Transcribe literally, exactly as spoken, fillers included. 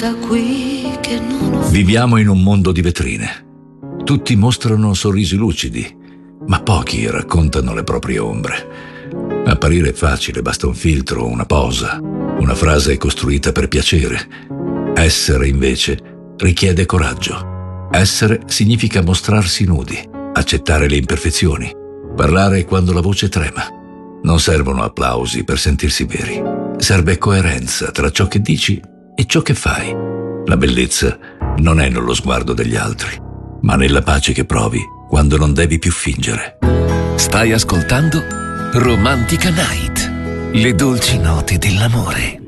da qui che non ho... Viviamo in un mondo di vetrine. Tutti mostrano sorrisi lucidi, ma pochi raccontano le proprie ombre. Apparire è facile, basta un filtro, una posa, una frase costruita per piacere. Essere, invece, richiede coraggio. Essere significa mostrarsi nudi, accettare le imperfezioni, parlare quando la voce trema. Non servono applausi per sentirsi veri. Serve coerenza tra ciò che dici e ciò che fai. La bellezza non è nello sguardo degli altri, ma nella pace che provi quando non devi più fingere. Stai ascoltando Romantica Night, le dolci note dell'amore.